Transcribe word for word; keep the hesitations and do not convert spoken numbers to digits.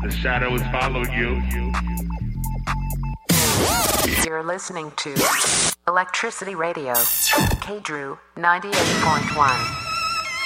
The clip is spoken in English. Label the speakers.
Speaker 1: The shadows follow you.
Speaker 2: You're listening to Electricity Radio, K Drew ninety-eight point one.